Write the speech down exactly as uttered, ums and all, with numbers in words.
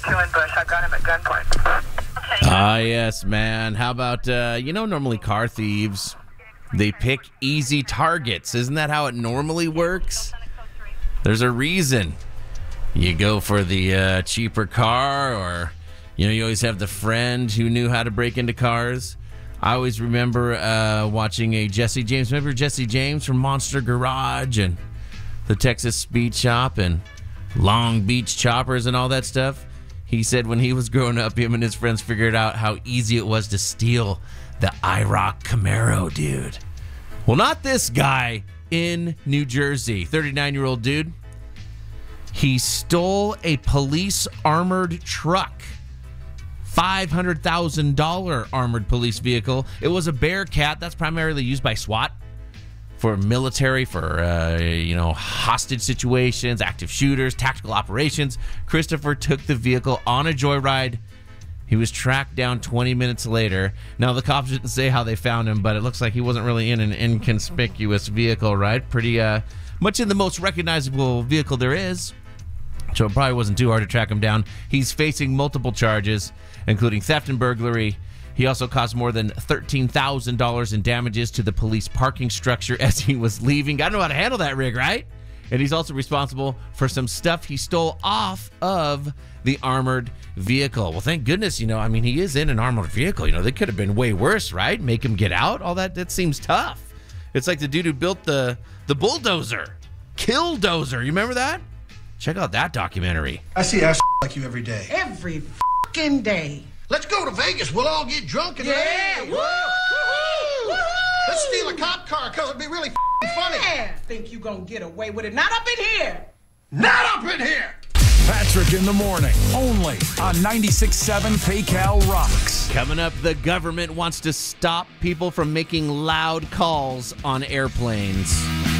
two in Bush. I've got him at gunpoint. Ah, yes, man. How about, uh, you know, normally car thieves, they pick easy targets. Isn't that how it normally works? There's a reason. You go for the uh, cheaper car, or, you know, you always have the friend who knew how to break into cars. I always remember uh, watching a Jesse James. Remember Jesse James from Monster Garage and the Texas Speed Shop and Long Beach Choppers and all that stuff? He said when he was growing up, him and his friends figured out how easy it was to steal the I ROC Camaro, dude. Well, not this guy in New Jersey. thirty-nine-year-old dude. He stole a police armored truck. five hundred thousand dollars armored police vehicle. It was a Bearcat. That's primarily used by SWAT for military, for, uh, you know, hostage situations, active shooters, tactical operations. Christopher took the vehicle on a joyride. He was tracked down twenty minutes later. Now, the cops didn't say how they found him, but it looks like he wasn't really in an inconspicuous vehicle, right? Pretty uh, much in the most recognizable vehicle there is. So it probably wasn't too hard to track him down. He's facing multiple charges, including theft and burglary. He also caused more than thirteen thousand dollars in damages to the police parking structure as he was leaving. Gotta know how to handle that rig, right? And he's also responsible for some stuff he stole off of the armored vehicle. Well, thank goodness, you know, I mean, he is in an armored vehicle. You know, they could have been way worse, right? Make him get out? All that, that seems tough. It's like the dude who built the, the bulldozer. Killdozer. You remember that? Check out that documentary. I see ass like you every day. Every fucking day. Let's go to Vegas. We'll all get drunk and Yeah, then... woo! Woo! Let's steal a cop car because it'd be really funny. Yeah, think you gonna get away with it? Not up in here. Not up in here. Patrick in the morning, only on ninety-six point seven PayCal Rocks. Coming up, the government wants to stop people from making loud calls on airplanes.